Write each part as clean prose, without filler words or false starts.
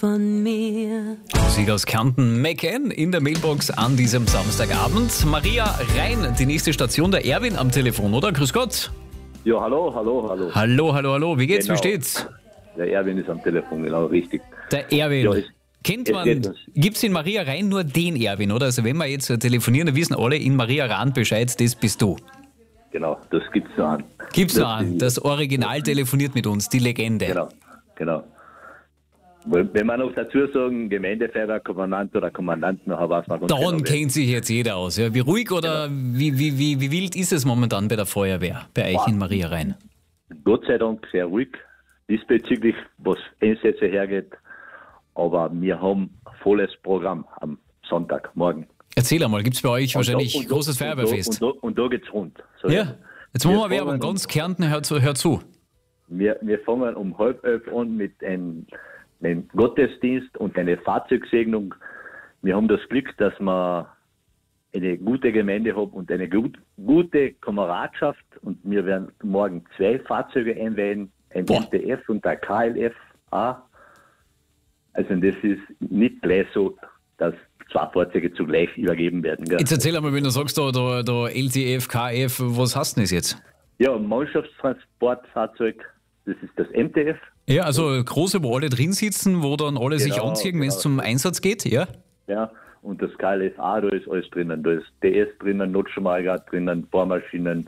von mir. Musik aus Kärnten, McCann in der Mailbox an diesem Samstagabend. Maria Rhein, die nächste Station, der Erwin am Telefon, oder? Grüß Gott. Ja, hallo. Hallo. Wie geht's, Genau. wie steht's? Der Erwin ist am Telefon, genau, richtig. Der Erwin. Ja, Kennt es man, geht uns. gibt's in Maria Rhein nur den Erwin, oder? Also wenn wir jetzt telefonieren, dann wissen alle in Maria Rhein Bescheid, das bist du. Genau, das gibt's so an. Gibt's noch Das einen? Das Original telefoniert mit uns, die Legende. Genau. Wenn wir noch dazu sagen, Gemeindefeuerwehr, Kommandant oder Kommandanten, dann weiß man ganz Daran genau, wer- kennt sich jetzt jeder aus. Ja, wie ruhig oder wie wild ist es momentan bei der Feuerwehr, bei euch in Maria Rhein? Gott sei Dank sehr ruhig diesbezüglich, was Einsätze hergeht. Aber wir haben volles Programm am Sonntagmorgen. Erzähl einmal, gibt's bei euch wahrscheinlich Und da- großes Feuerwehrfest? Und da geht's rund. So, Ja, jetzt machen wir Wir Werbung. fangen Ganz Kärnten, hört zu. Wir fangen um 10:30 an mit einem Gottesdienst und einer Fahrzeugsegnung. Wir haben das Glück, dass wir eine gute Gemeinde haben und eine gute Kameradschaft. Und wir werden morgen 2 Fahrzeuge einweihen, ein Boah. MTF und ein KLF-A. Also das ist nicht gleich so, dass 2 Fahrzeuge zugleich übergeben werden. Gell? Jetzt erzähl einmal, wenn du sagst, da LTF, KF, was hast du denn das jetzt? Ja, Mannschaftstransportfahrzeug, das ist das MTF. Ja, also große, wo alle drin sitzen, wo dann alle sich Genau, anziehen, wenn es genau. zum Einsatz geht, ja? Ja, und das KLFA, da ist alles drinnen. Da ist DS drinnen, Notstromagregat drinnen, Bohrmaschinen,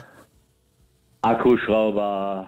Akkuschrauber,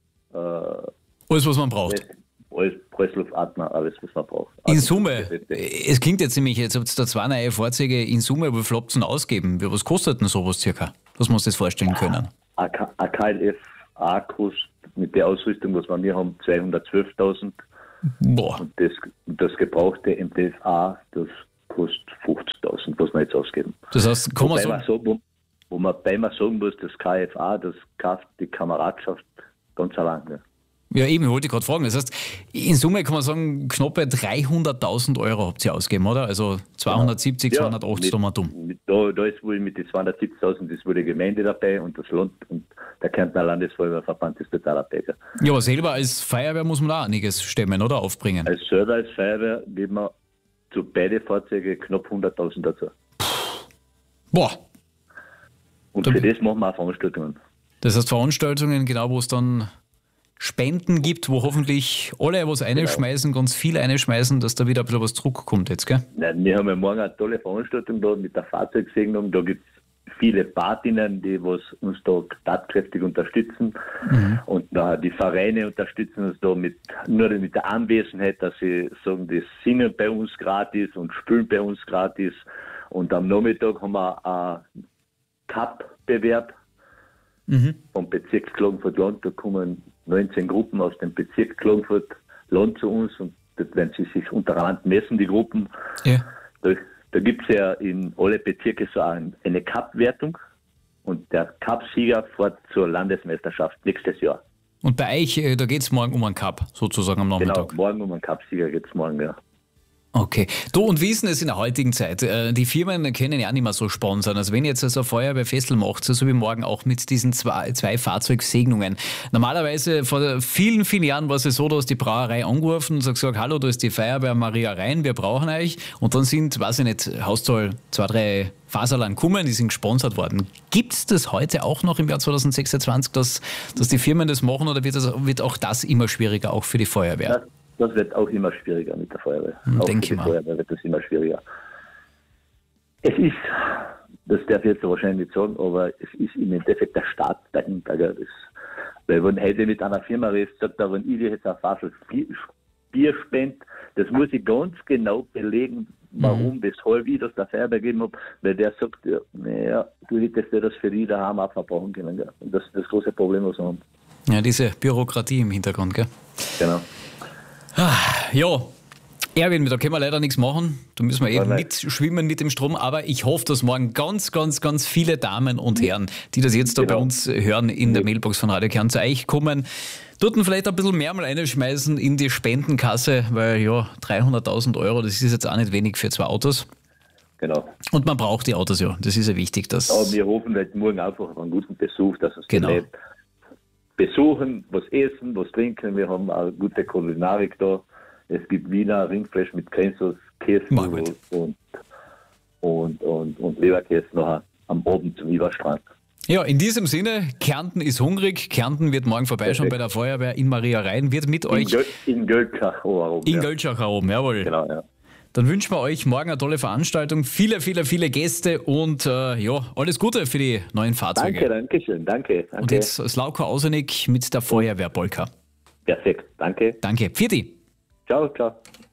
Alles, was man braucht. alles Pressluftadler, alles, was man braucht. In Also, Summe, es klingt jetzt nämlich, jetzt habt ihr da 2 neue Fahrzeuge in Summe, wie viel habt ihr denn ausgeben? Was kostet denn sowas circa? Dass wir uns das vorstellen können. Ein KLFA kostet mit der Ausrüstung, was wir haben, 212.000. Boah, Und das gebrauchte MTFA, das kostet 50.000, was wir jetzt ausgeben. das heißt, kann man Wobei man sagen, sagen, wo man bei mir sagen muss, das KFA, das kauft die Kameradschaft ganz allein. Ne? ja eben, wollte ich gerade fragen, das heißt, in Summe kann man sagen, knappe 300.000 Euro habt ihr ausgegeben, oder? Also 270, 280, da Da ist wohl mit den 270.000 ist wohl die Gemeinde dabei und das Land und der Kärntner Landesfeuerwehrverband ist total dabei. Gell? Ja, aber selber als Feuerwehr muss man da einiges stemmen, oder? Aufbringen. Als selber als Feuerwehr geben wir zu beide Fahrzeuge knapp 100.000 dazu. Boah, Und Da- für das machen wir auch Veranstaltungen. das heißt Veranstaltungen, genau, wo es dann Spenden gibt, wo hoffentlich alle was einschmeißen, ganz viel einschmeißen, dass da wieder ein bisschen was zurückkommt jetzt, gell? Nein, wir haben ja morgen eine tolle Veranstaltung da mit der Fahrzeugsegnung. Da gibt es viele Patinnen, die was uns da tatkräftig unterstützen. Und die Vereine unterstützen uns da nur mit der Anwesenheit, dass sie sagen, das Singen bei uns gratis und Spülen bei uns gratis. Und am Nachmittag haben wir einen Cup-Bewerb vom Bezirk Klagenfurt-Land. Da kommen 19 Gruppen aus dem Bezirk Klagenfurt-Land zu uns und dort werden sie sich untereinander messen, die Gruppen. Ja. Da gibt es ja in alle Bezirke so eine Cup-Wertung und der Cup-Sieger fährt zur Landesmeisterschaft nächstes Jahr. Und bei euch, da geht es morgen um einen Cup, sozusagen am Genau, Nachmittag. morgen um einen Cup-Sieger geht es morgen, ja. Okay. Du, und wie ist denn es in der heutigen Zeit? Die Firmen können ja auch nicht mehr so sponsern. Also wenn jetzt so ein Feuerwehrfestel macht, so wie morgen auch mit diesen zwei Fahrzeugsegnungen. Normalerweise vor vielen, vielen Jahren war es ja so, dass die Brauerei angerufen und gesagt, hallo, da ist die Feuerwehr Maria Rhein, wir brauchen euch. Und dann sind, weiß ich nicht, Hauszahl 2, 3 Faserland gekommen, die sind gesponsert worden. Gibt es das heute auch noch im Jahr 2026, dass die Firmen das machen oder wird auch das immer schwieriger, auch für die Feuerwehr? Das wird auch immer schwieriger mit der Feuerwehr. Auch denke für ich die mal. Feuerwehr wird das immer schwieriger. Es ist, das darf ich jetzt wahrscheinlich nicht sagen, aber es ist im Endeffekt der Staat dahinter. Gell? Weil wenn heute mit einer Firma redest, sagt er, wenn ich dir jetzt ein Fassel Bier spende, das muss ich ganz genau belegen, warum, weshalb ich das der Feuerwehr gegeben habe, weil der sagt, ja, naja, du hättest ja das für die daheim auch verbrauchen können. Gell? Und das ist das große Problem, was wir haben. Ja, diese Bürokratie im Hintergrund, gell? Genau. Ja, Erwin, da können wir leider nichts machen. Da müssen wir eben Nein. mitschwimmen mit dem Strom. Aber ich hoffe, dass morgen ganz, ganz, ganz viele Damen und Herren, die das jetzt da bei Genau. uns hören, in der Mailbox von Radio Kern zu euch kommen. Dort vielleicht ein bisschen mehr mal reinschmeißen in die Spendenkasse, weil ja, 300.000 Euro, das ist jetzt auch nicht wenig für 2 Autos. Genau. Und man braucht die Autos ja. Das ist ja wichtig. Dass Aber wir hoffen halt morgen einfach auf einen guten Besuch, dass uns Genau. die Leute besuchen, was essen, was trinken. Wir haben eine gute Kulinarik da. Es gibt Wiener Rindfleisch mit Cremesauce, Käse und Leberkäse noch am Abend zum Überstrand. Ja, in diesem Sinne, Kärnten ist hungrig. Kärnten wird morgen vorbeischauen bei der Feuerwehr in Maria Rhein, wird mit euch in Göltschach oben. In Göltschach oben, jawohl. Genau, ja. Dann wünschen wir euch morgen eine tolle Veranstaltung, viele Gäste und alles Gute für die neuen Fahrzeuge. Danke schön, danke. Und jetzt Slavko Ausenik mit der Feuerwehrpolka. Perfekt, danke. Danke, Pfiati. Ciao, ciao.